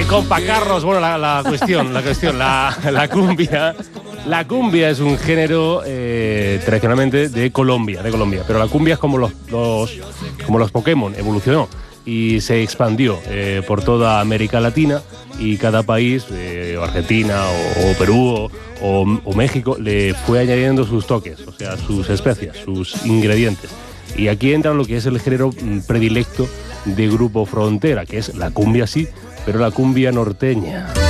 compa Carlos. Bueno, la cuestión, la cumbia. La cumbia es un género tradicionalmente de Colombia, pero la cumbia es como los Pokémon, evolucionó y se expandió por toda América Latina, y cada país, Argentina o Perú o México, le fue añadiendo sus toques, o sea, sus especias, sus ingredientes. Y aquí entra lo que es el género predilecto de Grupo Frontera, que es la cumbia, sí, pero la cumbia norteña.